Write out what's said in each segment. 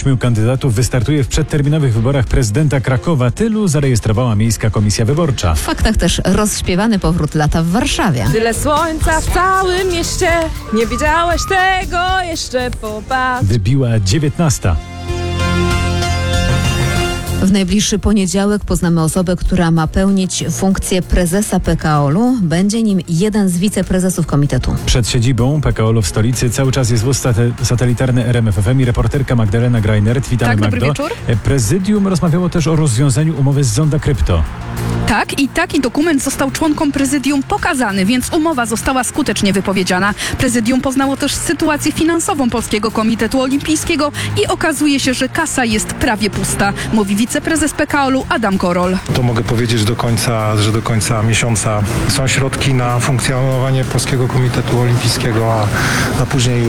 8 kandydatów wystartuje w przedterminowych wyborach prezydenta Krakowa. Tylu zarejestrowała Miejska Komisja Wyborcza. W faktach też rozśpiewany powrót lata w Warszawie. Tyle słońca w całym mieście, nie widziałeś tego jeszcze, popatrz. Wybiła 19. W najbliższy poniedziałek poznamy osobę, która ma pełnić funkcję prezesa PKOL-u. Będzie nim jeden z wiceprezesów komitetu. Przed siedzibą PKOL-u w stolicy cały czas jest wóz satelitarny RMF FM i reporterka Magdalena Greinert. Witamy, Tak, Magdo. dobry wieczór. Prezydium rozmawiało też o rozwiązaniu umowy z Zonda Krypto. Tak, i taki dokument został członkom prezydium pokazany, więc umowa została skutecznie wypowiedziana. Prezydium poznało też sytuację finansową Polskiego Komitetu Olimpijskiego i okazuje się, że kasa jest prawie pusta, mówi wiceprezes PKOL-u Adam Korol. To mogę powiedzieć, że do końca miesiąca są środki na funkcjonowanie Polskiego Komitetu Olimpijskiego, a później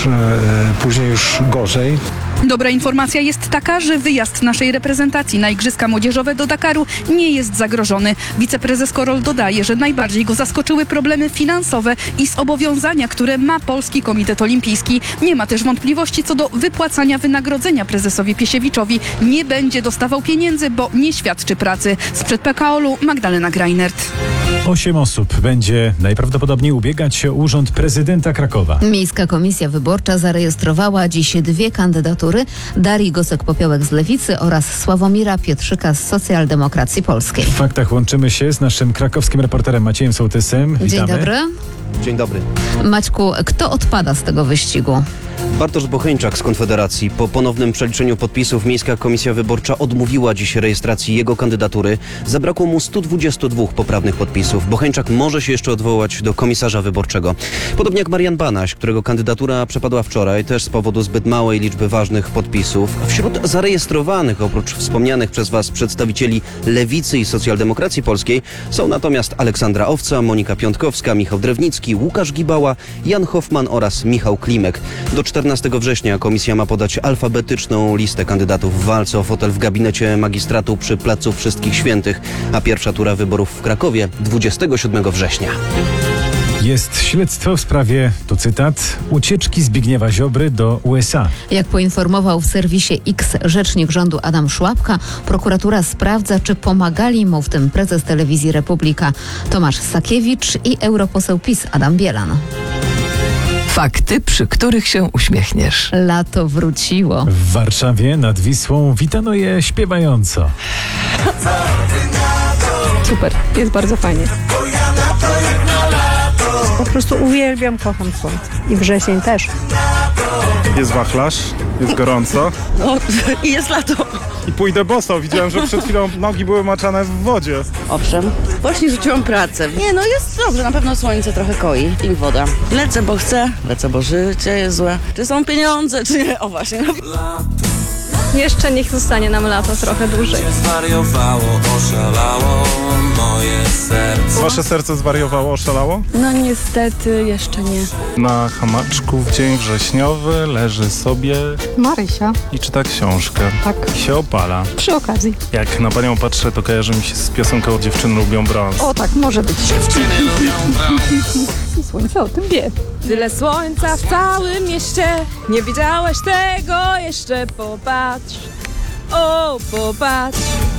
już gorzej. Dobra informacja jest taka, że wyjazd naszej reprezentacji na Igrzyska Młodzieżowe do Dakaru nie jest zagrożony. Wiceprezes Korol dodaje, że najbardziej go zaskoczyły problemy finansowe i zobowiązania, które ma Polski Komitet Olimpijski. Nie ma też wątpliwości co do wypłacania wynagrodzenia prezesowi Piesiewiczowi. Nie będzie dostawał pieniędzy, bo nie świadczy pracy. Sprzed PKOL-u Magdalena Greinert. 8 osób będzie najprawdopodobniej ubiegać się o urząd prezydenta Krakowa. Miejska Komisja Wyborcza zarejestrowała dziś 2 kandydatury. Darii Gosek-Popiołek z Lewicy oraz Sławomira Pietrzyka z Socjaldemokracji Polskiej. W faktach łączymy się z naszym krakowskim reporterem Maciejem Sołtysem. Witamy. Dzień dobry. Dzień dobry. Maćku, kto odpada z tego wyścigu? Bartosz Bocheńczak z Konfederacji. Po ponownym przeliczeniu podpisów Miejska Komisja Wyborcza odmówiła dziś rejestracji jego kandydatury. Zabrakło mu 122 poprawnych podpisów. Bocheńczak może się jeszcze odwołać do komisarza wyborczego. Podobnie jak Marian Banaś, którego kandydatura przepadła wczoraj, też z powodu zbyt małej liczby ważnych podpisów. Wśród zarejestrowanych, oprócz wspomnianych przez Was przedstawicieli Lewicy i Socjaldemokracji Polskiej, są natomiast Aleksandra Owca, Monika Piątkowska, Michał Drewnicki, Łukasz Gibała, Jan Hoffman oraz Michał Klimek. Do 14 września komisja ma podać alfabetyczną listę kandydatów w walce o fotel w gabinecie magistratu przy Placu Wszystkich Świętych, a pierwsza tura wyborów w Krakowie 27 września. Jest śledztwo w sprawie, tu cytat, ucieczki Zbigniewa Ziobry do USA. Jak poinformował w serwisie X rzecznik rządu Adam Szłapka, prokuratura sprawdza, czy pomagali mu w tym prezes telewizji Republika Tomasz Sakiewicz i europoseł PiS Adam Bielan. Fakty, przy których się uśmiechniesz. Lato wróciło. W Warszawie nad Wisłą witano je śpiewająco. Super, jest bardzo fajnie. Po prostu uwielbiam, kocham słońce. I wrzesień też. Jest wachlarz, jest gorąco. No i jest lato. I pójdę boso. Widziałem, że przed chwilą nogi były maczane w wodzie. Owszem. Właśnie rzuciłam pracę. Nie, no jest dobrze, na pewno słońce trochę koi i woda. Lecę, bo chcę, lecę, bo życie jest złe. Czy są pieniądze, czy nie? O właśnie. Jeszcze niech zostanie nam lato trochę dłużej. Zwariowało, oszalało moje serce. Wasze serce zwariowało, oszalało? No niestety jeszcze nie. Na hamaczku w dzień wrześniowy leży sobie Marysia. i czyta książkę. Tak. I się opala. Przy okazji. Jak na panią patrzę, to kojarzy mi się z piosenką Dziewczyny lubią brąz. O tak, może być. Dziewczyny lubią brąz. I słońce o tym wie. Tyle słońca w całym mieście, nie widziałeś tego jeszcze, popatrz. O, popatrz.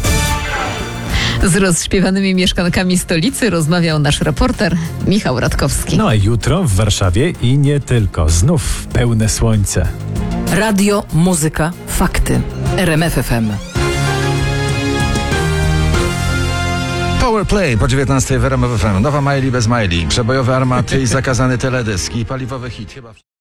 Z rozśpiewanymi mieszkankami stolicy rozmawiał nasz reporter Michał Radkowski. No a jutro w Warszawie i nie tylko. Znów pełne słońce. Radio, muzyka, fakty. RMF FM. Powerplay po 19 w RMF FM. Nowa Miley bez Miley. Przebojowe armaty i zakazany teledysk i paliwowy hit. Chyba